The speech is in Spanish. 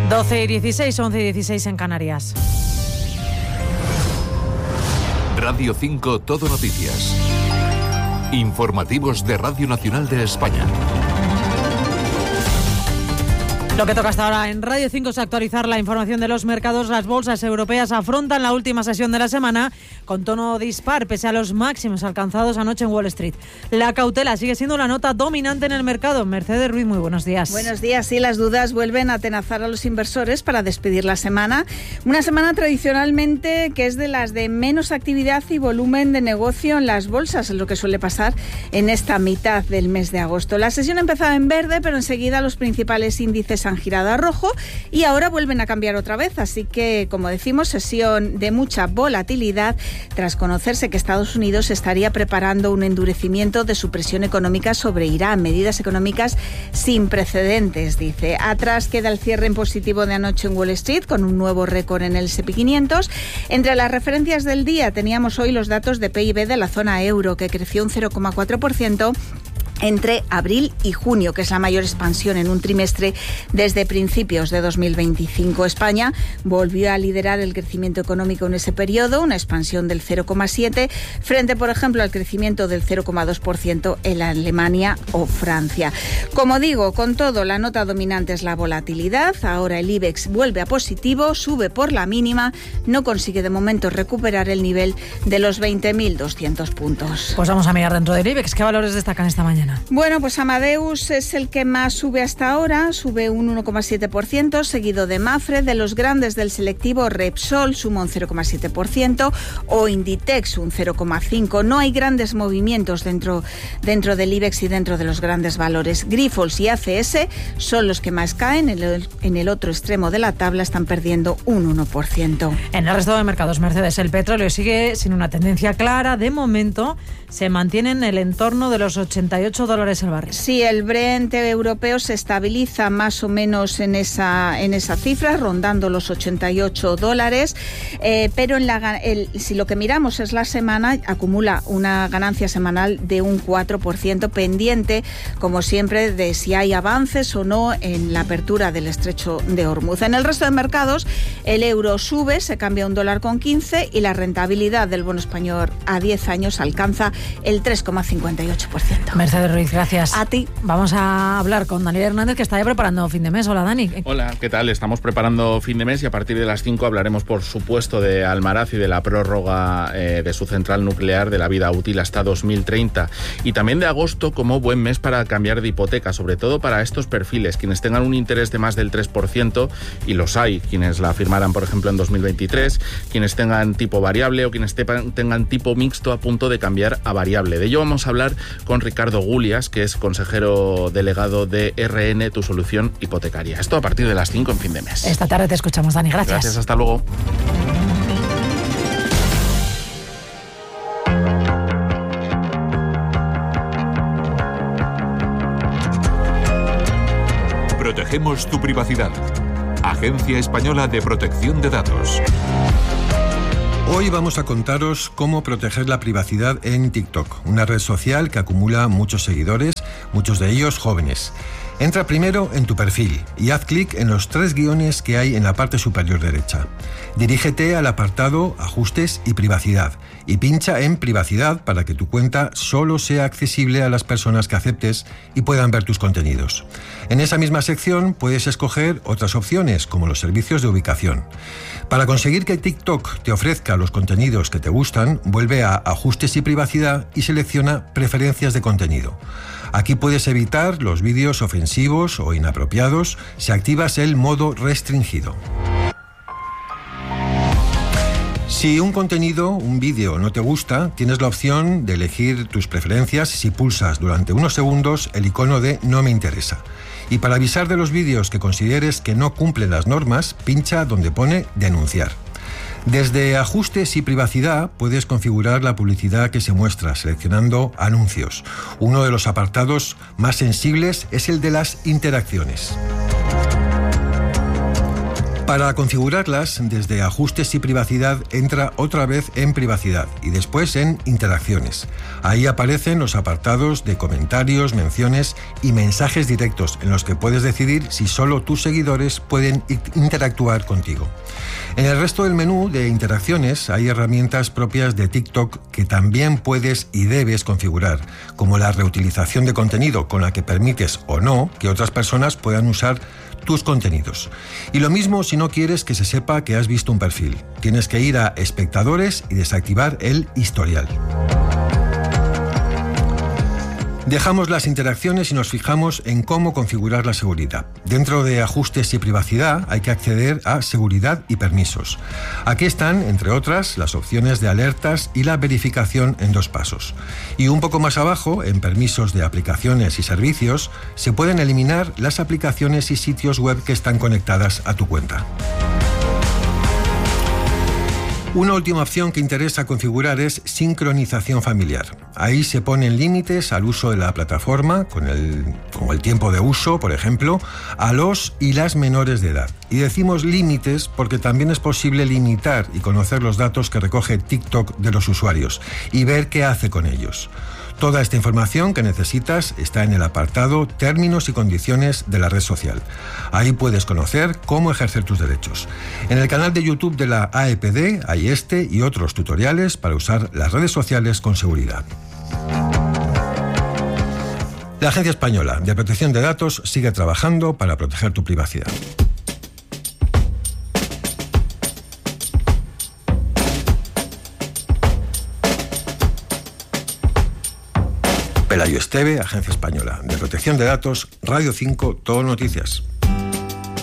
12:16, 11:16 en Canarias. Radio 5 Todo Noticias. Informativos de Radio Nacional de España. Lo que toca hasta ahora en Radio 5 es actualizar la información de los mercados. Las bolsas europeas afrontan la última sesión de la semana con tono dispar, pese a los máximos alcanzados anoche en Wall Street. La cautela sigue siendo la nota dominante en el mercado. Mercedes Ruiz, muy buenos días. Buenos días. Sí, las dudas vuelven a atenazar a los inversores para despedir la semana. Una semana tradicionalmente que es de las de menos actividad y volumen de negocio en las bolsas, es lo que suele pasar en esta mitad del mes de agosto. La sesión empezaba en verde, pero enseguida los principales índices han girado a rojo y ahora vuelven a cambiar otra vez. Así que, como decimos, sesión de mucha volatilidad tras conocerse que Estados Unidos estaría preparando un endurecimiento de su presión económica sobre Irán, medidas económicas sin precedentes, dice. Atrás queda el cierre en positivo de anoche en Wall Street con un nuevo récord en el S&P 500. Entre las referencias del día teníamos hoy los datos de PIB de la zona euro, que creció un 0,4%. Entre abril y junio, que es la mayor expansión en un trimestre desde principios de 2025. España volvió a liderar el crecimiento económico en ese periodo, una expansión del 0,7%, frente, por ejemplo, al crecimiento del 0,2% en Alemania o Francia. Como digo, con todo, la nota dominante es la volatilidad. Ahora el IBEX vuelve a positivo, sube por la mínima, no consigue de momento recuperar el nivel de los 20.200 puntos. Pues vamos a mirar dentro del IBEX. ¿Qué valores destacan esta mañana? Bueno, pues Amadeus es el que más sube hasta ahora, sube un 1,7%, seguido de Mafre. De los grandes del selectivo, Repsol suma un 0,7% o Inditex un 0,5%. No hay grandes movimientos dentro del IBEX y dentro de los grandes valores. Grifols y ACS son los que más caen. En el otro extremo de la tabla están perdiendo un 1%. En el resto de mercados, Mercedes, el petróleo sigue sin una tendencia clara. De momento se mantiene en el entorno de los $88 el barril. Sí, el Brent europeo se estabiliza más o menos en esa cifra, rondando los $88, pero si lo que miramos es la semana, acumula una ganancia semanal de un 4%, pendiente, como siempre, de si hay avances o no en la apertura del estrecho de Hormuz. En el resto de mercados, el euro sube, se cambia $1,15 y la rentabilidad del bono español a 10 años alcanza el 3,58%. Mercedes Ruiz, gracias. A ti. Vamos a hablar con Daniel Hernández, que está ya preparando fin de mes. Hola, Dani. Hola, ¿qué tal? Estamos preparando fin de mes y a partir de las 5 hablaremos, por supuesto, de Almaraz y de la prórroga de su central nuclear de la vida útil hasta 2030. Y también de agosto como buen mes para cambiar de hipoteca, sobre todo para estos perfiles, quienes tengan un interés de más del 3%, y los hay, quienes la firmaran, por ejemplo, en 2023, quienes tengan tipo variable o quienes tengan tipo mixto a punto de cambiar a variable. De ello vamos a hablar con Ricardo Gulias, que es consejero delegado de RN, tu solución hipotecaria. Esto a partir de las 5 en fin de mes. Esta tarde te escuchamos, Dani. Gracias. Gracias, hasta luego. Protegemos tu privacidad. Agencia Española de Protección de Datos. Hoy vamos a contaros cómo proteger la privacidad en TikTok, una red social que acumula muchos seguidores, muchos de ellos jóvenes. Entra primero en tu perfil y haz clic en los 3 guiones que hay en la parte superior derecha. Dirígete al apartado Ajustes y Privacidad y pincha en Privacidad para que tu cuenta solo sea accesible a las personas que aceptes y puedan ver tus contenidos. En esa misma sección puedes escoger otras opciones, como los servicios de ubicación. Para conseguir que TikTok te ofrezca los contenidos que te gustan, vuelve a Ajustes y Privacidad y selecciona Preferencias de contenido. Aquí puedes evitar los vídeos ofensivos o inapropiados si activas el modo restringido. Si un contenido, un vídeo, no te gusta, tienes la opción de elegir tus preferencias si pulsas durante unos segundos el icono de No me interesa. Y para avisar de los vídeos que consideres que no cumplen las normas, pincha donde pone Denunciar. Desde Ajustes y Privacidad puedes configurar la publicidad que se muestra seleccionando Anuncios. Uno de los apartados más sensibles es el de las interacciones. Para configurarlas, desde Ajustes y Privacidad, entra otra vez en Privacidad y después en Interacciones. Ahí aparecen los apartados de comentarios, menciones y mensajes directos, en los que puedes decidir si solo tus seguidores pueden interactuar contigo. En el resto del menú de Interacciones hay herramientas propias de TikTok que también puedes y debes configurar, como la reutilización de contenido, con la que permites o no que otras personas puedan usar tus contenidos. Y lo mismo si no quieres que se sepa que has visto un perfil. Tienes que ir a Espectadores y desactivar el historial. Dejamos las interacciones y nos fijamos en cómo configurar la seguridad. Dentro de Ajustes y Privacidad hay que acceder a Seguridad y Permisos. Aquí están, entre otras, las opciones de alertas y la verificación en 2 pasos. Y un poco más abajo, en Permisos de Aplicaciones y Servicios, se pueden eliminar las aplicaciones y sitios web que están conectadas a tu cuenta. Una última opción que interesa configurar es sincronización familiar. Ahí se ponen límites al uso de la plataforma, como el tiempo de uso, por ejemplo, a los y las menores de edad. Y decimos límites porque también es posible limitar y conocer los datos que recoge TikTok de los usuarios y ver qué hace con ellos. Toda esta información que necesitas está en el apartado Términos y condiciones de la red social. Ahí puedes conocer cómo ejercer tus derechos. En el canal de YouTube de la AEPD hay este y otros tutoriales para usar las redes sociales con seguridad. La Agencia Española de Protección de Datos sigue trabajando para proteger tu privacidad. Pelayo Esteve, Agencia Española de Protección de Datos, Radio 5, Todo Noticias.